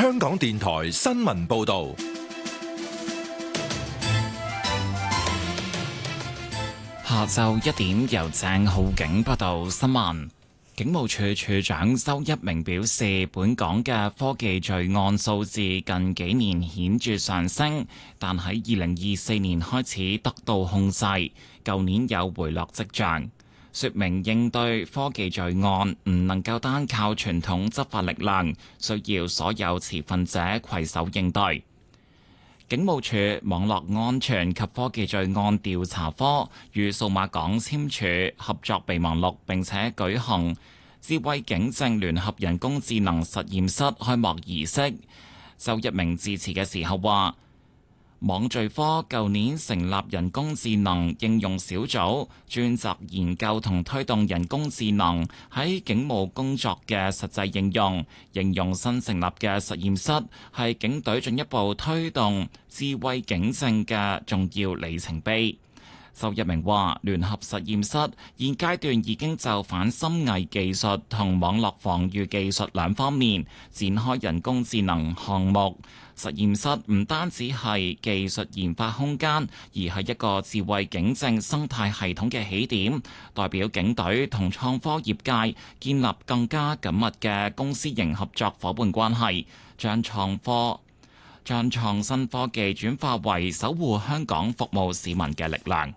香港電台新聞報道。 下晝1點，由鄭浩景報道新聞。警務處處長周一鳴表示，本港嘅科技罪案數字近幾年顯著上升，但喺2024年開始得到控制，舊年有回落跡象，說明應對科技罪案唔能夠單靠傳統執法力量，需要所有持份者攜手應對。警務處網絡安全及科技罪案調查科與數碼港簽署合作備忘錄，並且舉行智慧警政聯合人工智能實驗室開幕儀式。周一鳴致辭嘅時候話，網罪科舊年成立人工智能應用小組，專責研究同推動人工智能喺警務工作嘅實際應用。形容新成立嘅實驗室係警隊進一步推動智慧警政嘅重要里程碑。周一鳴話，聯合實驗室現階段已經就反深偽技術同網絡防禦技術兩方面展開人工智能項目。實驗室唔單止係技術研發空間，而係一個智慧警政生態系統嘅起點，代表警隊同創科業界建立更加緊密嘅公私營合作夥伴關係，將創新科技轉化為守護香港、服務市民嘅力量。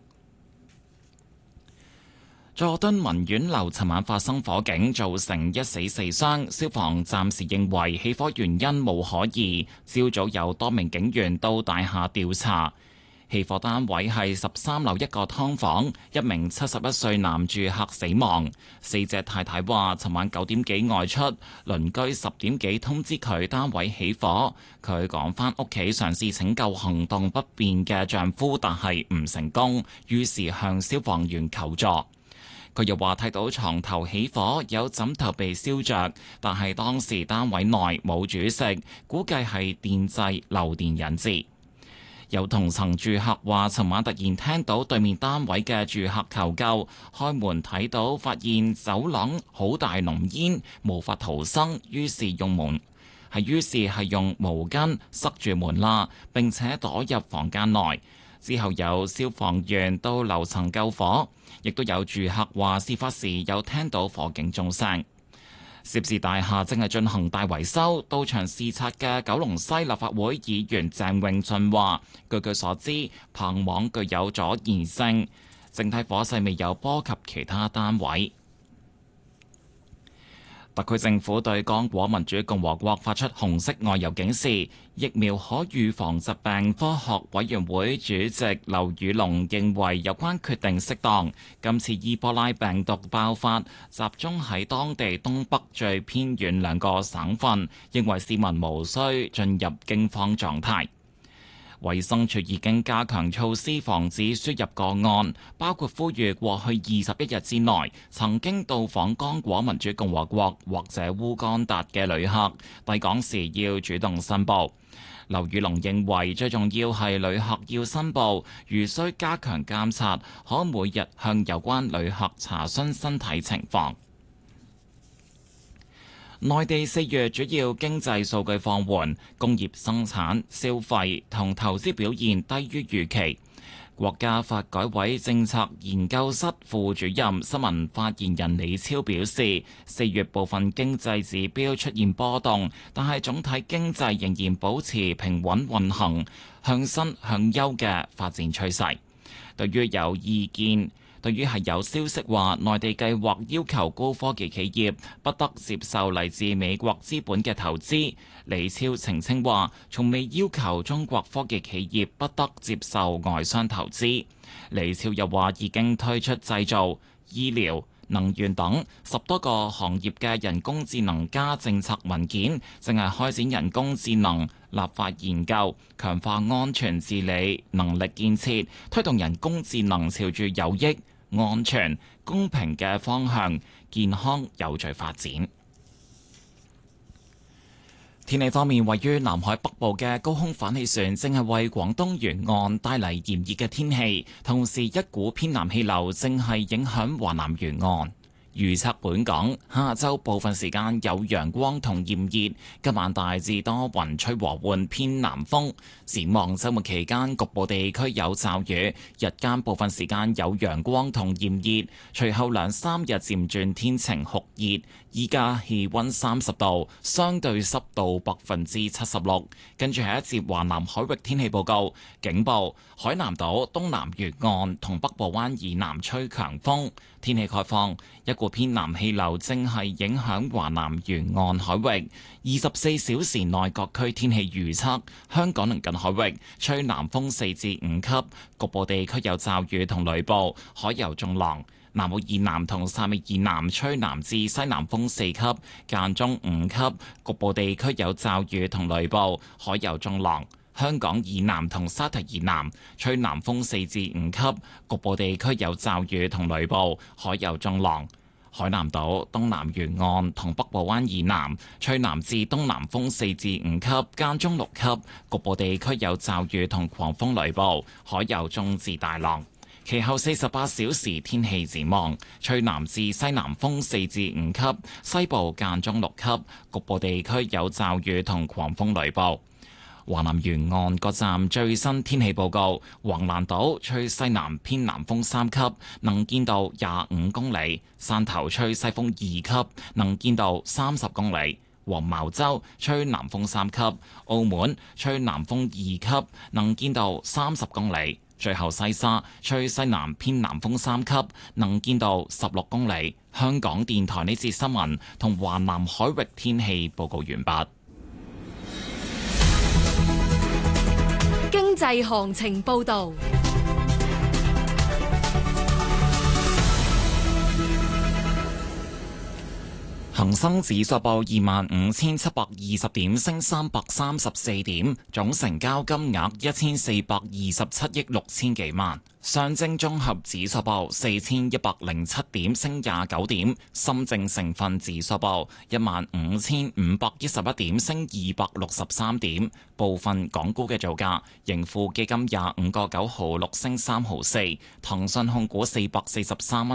佐敦文苑樓尋晚發生火警，造成1死4傷，消防暫時認為起火原因無可疑。朝早有多名警員到大廈調查。起火單位係13樓一個劏房，一名71歲男住客死亡。死者太太話，尋晚9點幾外出，鄰居10點幾通知佢單位起火，佢趕返屋企嘗試拯救行動不便嘅丈夫，但係唔成功，於是向消防員求助。佢又話睇到床頭起火，有枕頭被燒着，但係當時單位內冇煮食，估計係電掣漏電引致。有同層住客話，尋晚突然聽到對面單位嘅住客求救，開門睇到發現走廊好大濃煙，無法逃生，於是係用毛巾塞住門罅，並且躲入房間內。之後有消防員到樓層救火，亦都有住客話事發時有聽到火警鐘聲。涉事大廈正係進行大維修，到場視察嘅九龍西立法會議員鄭永俊話，據佢所知，棚網具有阻燃性，整體火勢未有波及其他單位。特區政府對剛果民主共和國發出紅色外遊警示。疫苗可預防疾病科學委員會主席劉宇龍認為有關決定適當。今次伊波拉病毒爆發集中喺當地東北最偏遠2個省份，認為市民無需進入驚慌狀態。衛生署已經加強措施防止輸入個案，包括呼籲過去21日之內曾經到訪剛果民主共和國或者烏干達嘅旅客，抵港時要主動申報。劉宇龍認為最重要係旅客要申報，如需加強監察，可每日向有關旅客查詢身體情況。內地4月主要經濟數據放緩，工業生產、消費同投資表現低於預期。國家發改委政策研究室副主任、新聞發言人李超表示，4月部分經濟指標出現波動，但係總體經濟仍然保持平穩運行、向新向優嘅發展趨勢。對於係有消息話內地計劃要求高科技企業不得接受嚟自美國資本嘅投資，李超澄清話從未要求中國科技企業不得接受外商投資。李超又話已經推出製造、醫療、能源等10多個行業嘅人工智能加政策文件，正係開展人工智能立法研究，強化安全治理能力建設，推動人工智能朝住有益、安全、公平嘅方向健康有序發展。天氣方面，位於南海北部嘅高空反氣旋正係為廣東沿岸帶嚟炎熱嘅天氣，同時一股偏南氣流正係影響華南沿岸。預測本港下晝部分時間有陽光同炎熱，今晚大致多雲，吹和緩偏南風。展望週末期間，局部地區有驟雨，日間部分時間有陽光同炎熱，隨後兩三日漸轉天晴酷熱。依家氣溫30度，相對濕度76%。跟住係一節華南海域天氣報告，警報：海南島東南沿岸同北部灣以南吹強風。天氣概況：一股偏南氣流正係影響華南沿岸海域。24小時內各區天氣預測：香港鄰近海域吹南風4至5級，局部地區有驟雨同雷暴，海有中浪。南澳以南同汕尾以南吹南至西南風4級，間中5級，局部地區有驟雨同雷暴，海有中浪。香港以南同沙堤以南吹南風4至5級，局部地區有驟雨同雷暴，海有中浪。海南島東南沿岸同北部灣以南吹南至東南風4至5級，間中6級，局部地區有驟雨同狂風雷暴，海有中至大浪。其後48小時天氣展望，吹南至西南風4至5級，西部間中6級，局部地區有驟雨同狂風雷暴。華南沿岸各站最新天氣報告：橫瀾島吹西南偏南風3級，能見度25公里；汕頭吹西風2級，能見度30公里；黃茅洲吹南風3級；澳門吹南風2級，能見度30公里。最後西沙吹西南偏南風3級，能見度16公里。香港電台呢節新聞同華南海域天氣報告完畢。 經濟行情報導。 恒生指數報25,720點，升334點，總成交金額1427億6千幾萬。上證綜合指數報4107點，升29點。深證成分指數報15,511點，升263點。部分港股嘅造價：盈富基金25個9毫6升3毫4，騰訊控股443蚊。